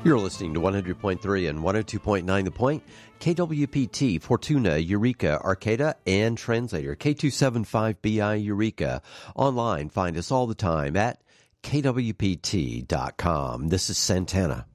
You're listening to 100.3 and 102.9 The Point, KWPT, Fortuna, Eureka, Arcata, and Translator, K275BI Eureka. Online, find us all the time at kwpt.com. This is Santana.